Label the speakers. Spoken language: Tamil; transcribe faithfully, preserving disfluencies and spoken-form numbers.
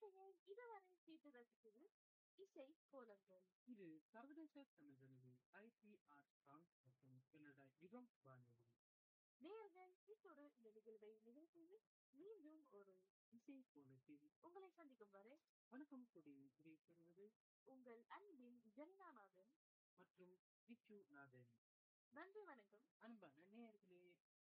Speaker 1: நீங்கள் இதுவரை கேட்டு ரசித்தது இசை கோலங்கள்.
Speaker 2: இது சர்வதேச தமிழ் ஐபிஆர் பிரான்ஸ் மற்றும் கனடா யுகம் வானொலி.
Speaker 1: நேயர்கள் இத்தோடு இந்த நிகழ்வை நிகழ்ச்சியில் மீண்டும் ஒரு
Speaker 2: இசை கோலத்தில்
Speaker 1: உங்களை சந்திக்கும் வரை
Speaker 2: வணக்கம் கூடி விடைபெறுவது
Speaker 1: உங்கள் அன்பின் ஜெகநாதன்
Speaker 2: மற்றும் விச்சு நாதன்.
Speaker 1: நன்றி வணக்கம்.
Speaker 2: அன்பான நேயர்களே,